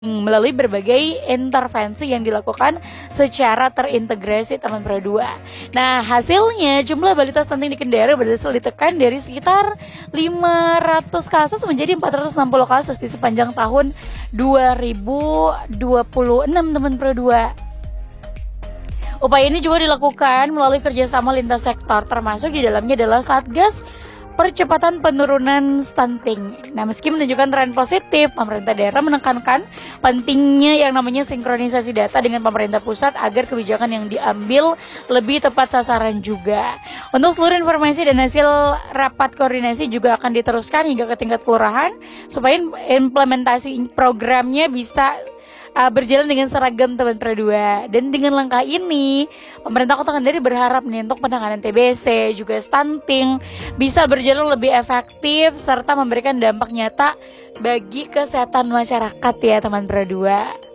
melalui berbagai intervensi yang dilakukan secara terintegrasi teman Pro 2. Nah, hasilnya jumlah balita stunting di Kendari berhasil ditekan dari sekitar 500 kasus menjadi 460 kasus di sepanjang tahun 2026 teman Pro 2. Upaya ini juga dilakukan melalui kerjasama lintas sektor, termasuk di dalamnya adalah Satgas Percepatan Penurunan Stunting. Nah, meski menunjukkan tren positif, pemerintah daerah menekankan pentingnya yang namanya sinkronisasi data dengan pemerintah pusat agar kebijakan yang diambil lebih tepat sasaran juga. Untuk seluruh informasi dan hasil rapat koordinasi juga akan diteruskan hingga ke tingkat kelurahan supaya implementasi programnya bisa berjalan dengan seragam teman Pro 2. Dan dengan langkah ini pemerintah Kota Kendari berharap nih untuk penanganan TBC juga stunting bisa berjalan lebih efektif serta memberikan dampak nyata bagi kesehatan masyarakat ya teman Pro 2.